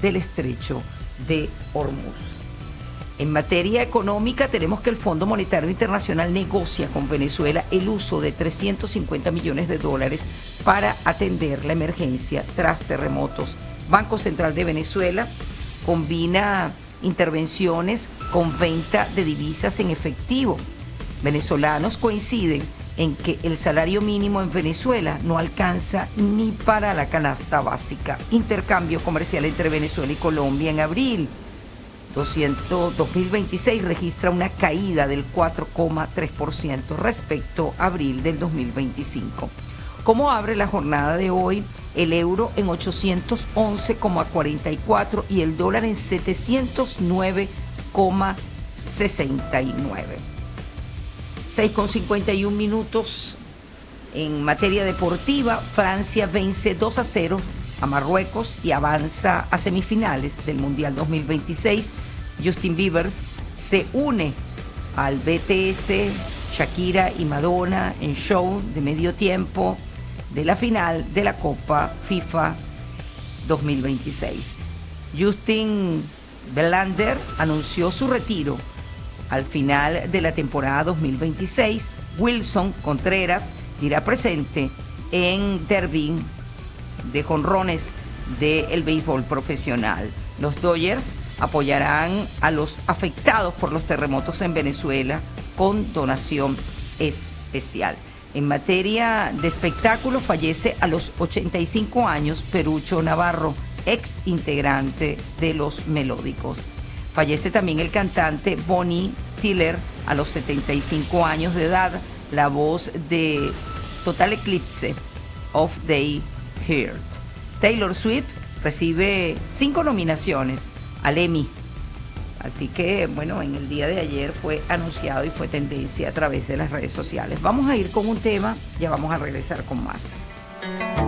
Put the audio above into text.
del estrecho de Hormuz. En materia económica, tenemos que el Fondo Monetario Internacional negocia con Venezuela el uso de $350 millones para atender la emergencia tras terremotos. Banco Central de Venezuela combina intervenciones con venta de divisas en efectivo. Venezolanos coinciden en que el salario mínimo en Venezuela no alcanza ni para la canasta básica. Intercambio comercial entre Venezuela y Colombia en abril 2026 registra una caída del 4,3% respecto a abril del 2025. ¿Cómo abre la jornada de hoy? El euro en 811,44 y el dólar en 709,69. 6:51 en materia deportiva. Francia vence 2-0 a Marruecos y avanza a semifinales del Mundial 2026. Justin Bieber se une al BTS, Shakira y Madonna en show de medio tiempo de la final de la Copa FIFA 2026. Justin Verlander anunció su retiro al final de la temporada 2026. Wilson Contreras dirá presente en derby de jonrones del béisbol profesional. Los Dodgers apoyarán a los afectados por los terremotos en Venezuela con donación especial. En materia de espectáculo, fallece a los 85 años Perucho Navarro, ex integrante de Los Melódicos. Fallece también el cantante Bonnie Tyler a los 75 años de edad, la voz de Total Eclipse of the Heart. Taylor Swift recibe 5 nominaciones al Emmy. Así que, bueno, en el día de ayer fue anunciado y fue tendencia a través de las redes sociales. Vamos a ir con un tema, ya vamos a regresar con más.